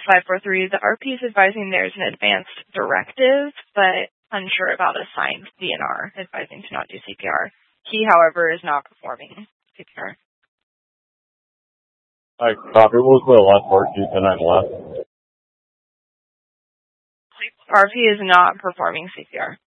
543, the RP is advising there's an advanced directive, but unsure about a signed DNR advising to not do CPR. He, however, is not performing CPR. Hi, copy. What was the last part? G10 left. RP is not performing CPR.